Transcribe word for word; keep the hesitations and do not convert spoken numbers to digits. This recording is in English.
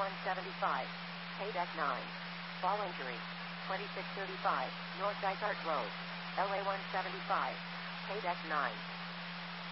one seventy-five. K deck nine. Fall injury. twenty-six thirty-five, North Dysart Road. L A one seventy-five. K deck nine.